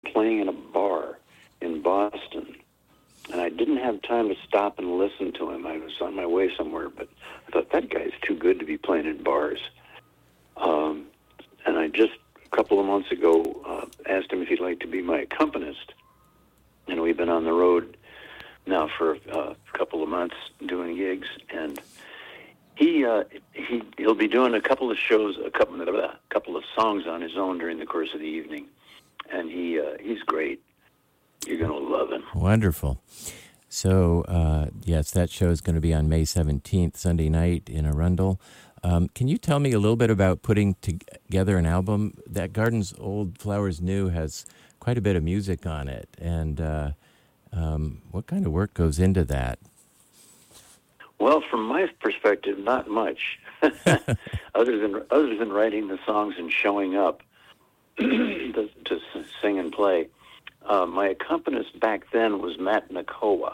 playing in a bar in Boston, and I didn't have time to stop and listen to him. I was on my way somewhere, but I thought, that guy's too good to be playing in bars. And I just, a couple of months ago, asked him if he'd like to be my accompanist. And we've been on the road now for a couple of months doing gigs, and he'll be doing a couple of shows, a couple of songs on his own during the course of the evening, and he's great. You're going to love him. Wonderful. So, yes, that show is going to be on May 17th, Sunday night in Arundel. Can you tell me a little bit about putting together an album? That Gardens Old, Flowers New has quite a bit of music on it, and what kind of work goes into that? Well, from my perspective, not much, other than writing the songs and showing up to sing and play. My accompanist back then was Matt Nakoa,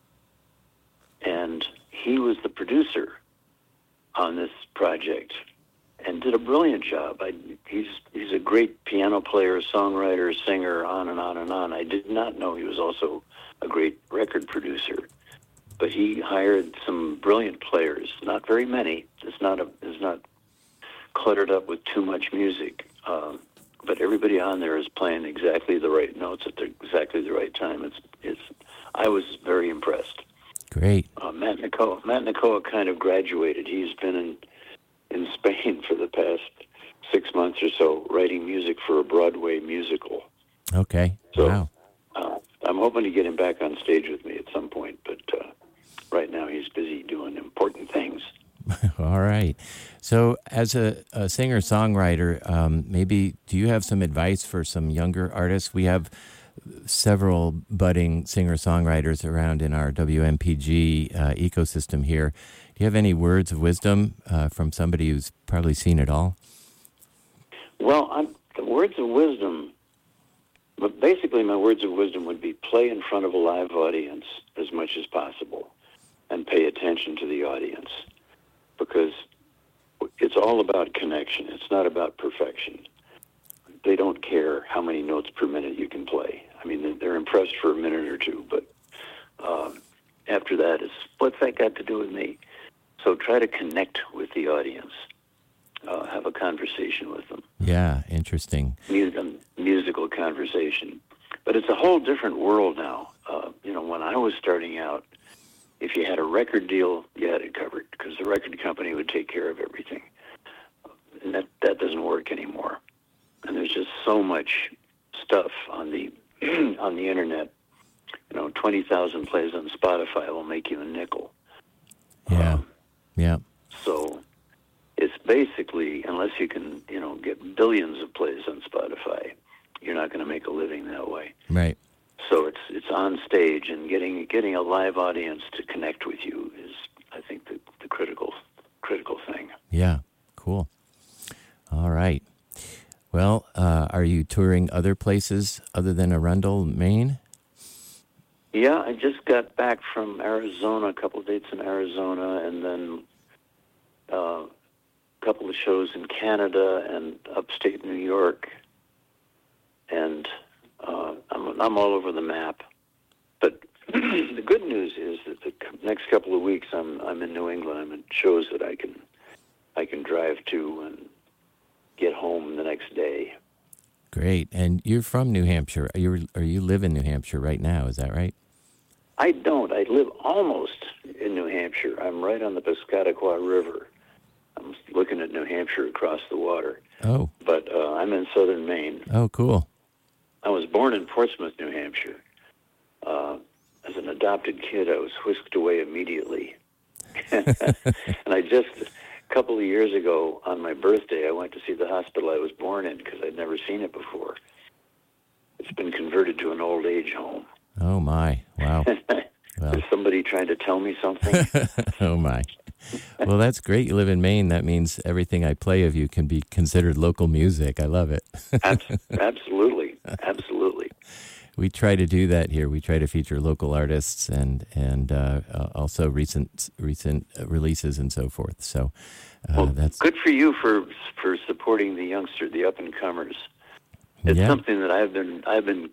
and he was the producer on this project and did a brilliant job. He's a great piano player, songwriter, singer, on and on and on. I did not know he was also a great record producer, but he hired some brilliant players. Not very many. It's not cluttered up with too much music. But everybody on there is playing exactly the right notes at exactly the right time. I was very impressed. Great. Matt Nakoa kind of graduated. He's been in Spain for the past 6 months or so, writing music for a Broadway musical. Okay. So, wow. I'm hoping to get him back on stage with me at some point, but right now he's busy doing important things. All right. So as a singer-songwriter, maybe do you have some advice for some younger artists? We have several budding singer-songwriters around in our WMPG ecosystem here. Do you have any words of wisdom from somebody who's probably seen it all? Well, the words of wisdom, but basically my words of wisdom would be play in front of a live audience as much as possible and pay attention to the audience, because it's all about connection. It's not about perfection. They don't care how many notes per minute you can play. I mean, they're impressed for a minute or two, but after that, what's that got to do with me? So try to connect with the audience. Have a conversation with them. Yeah, interesting. Musical conversation. But it's a whole different world now. When I was starting out, if you had a record deal, you had it covered because the record company would take care of everything. And that doesn't work anymore. And there's just so much stuff on the on the internet. 20,000 plays on Spotify will make you a nickel. Yeah. Yeah. So it's basically, unless you can, get billions of plays on Spotify, you're not going to make a living that way. Right. So it's on stage, and getting a live audience to connect with you is, I think, the critical thing. Yeah. Cool. All right. Well, are you touring other places other than Arundel, Maine? Yeah, I just got back from Arizona, a couple of dates in Arizona, and then a couple of shows in Canada and upstate New York. And I'm all over the map. But the good news is that the next couple of weeks I'm in New England. I'm at shows that I can drive to and get home the next day. Great. And you're from New Hampshire. You live in New Hampshire right now, is that right? I don't. I live almost in New Hampshire. I'm right on the Piscataqua River. I'm looking at New Hampshire across the water. Oh. But I'm in southern Maine. Oh, cool. I was born in Portsmouth, New Hampshire. As an adopted kid, I was whisked away immediately. And a couple of years ago, on my birthday, I went to see the hospital I was born in because I'd never seen it before. It's been converted to an old age home. Oh, my. Wow. Well. Is somebody trying to tell me something? Oh, my. Well, that's great. You live in Maine. That means everything I play of you can be considered local music. I love it. Absolutely. Absolutely. We try to do that here. We try to feature local artists and also recent releases and so forth. So that's good for you for supporting the youngster, the up and comers. It's something that I've been